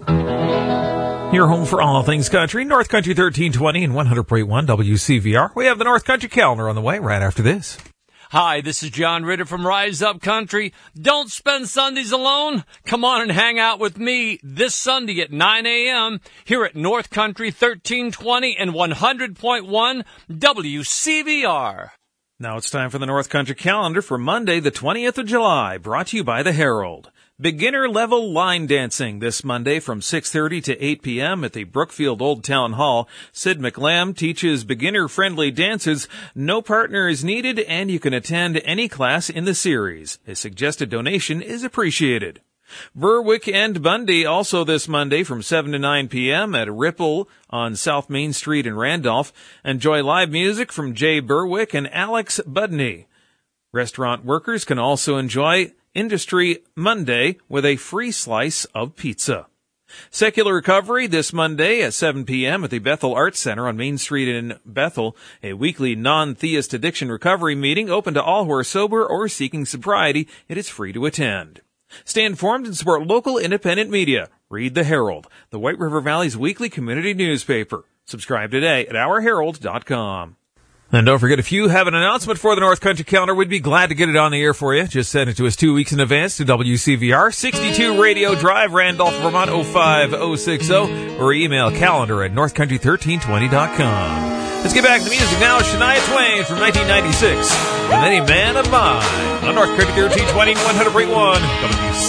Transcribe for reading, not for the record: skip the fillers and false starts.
Your home for all things country, North Country 1320 and 100.1 WCVR. We have the North Country calendar on the way right after this. Hi, this is John Ritter from Rise Up Country. Don't spend Sundays alone. Come on and hang out with me this Sunday at 9 a.m. here at North Country 1320 and 100.1 WCVR. Now it's time for the North Country calendar for Monday, the 20th of July, brought to you by the Herald. Beginner-level line dancing this Monday from 6:30 to 8 p.m. at the Brookfield Old Town Hall. Sid McLam teaches beginner-friendly dances. No partner is needed, and you can attend any class in the series. A suggested donation is appreciated. Berwick and Bundy also this Monday from 7 to 9 p.m. at Ripple on South Main Street in Randolph. Enjoy live music from Jay Berwick and Alex Budney. Restaurant workers can also enjoy Industry Monday with a free slice of pizza. Secular Recovery this Monday at 7 p.m. at the Bethel Arts Center on Main Street in Bethel, a weekly non-theist addiction recovery meeting open to all who are sober or seeking sobriety. It is free to attend. Stay informed and support local independent media. Read the Herald, the White River Valley's weekly community newspaper. Subscribe today at ourherald.com. And don't forget, if you have an announcement for the North Country calendar, we'd be glad to get it on the air for you. Just send it to us 2 weeks in advance to WCVR, 62 Radio Drive, Randolph, Vermont, 05060, or email calendar@northcountry1320.com. Let's get back to music now. Shania Twain from 1996, and Any Man of Mine on North Country 1320 100.1 WCVR.